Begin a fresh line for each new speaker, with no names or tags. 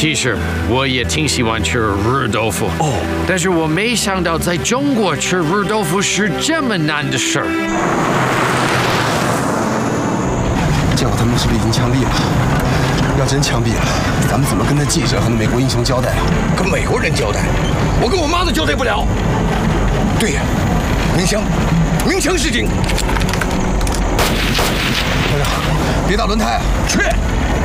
其实我也挺喜欢吃日豆腐哦，但是我没想到在中国吃日豆腐是这么难的事儿。
结果他们是不是已经枪毙了？要真枪毙了，咱们怎么跟那记者和那美国英雄交代啊？
跟美国人交代，我跟我妈都交代不了。对呀，鸣枪示警。
团长，别打轮胎啊！
去。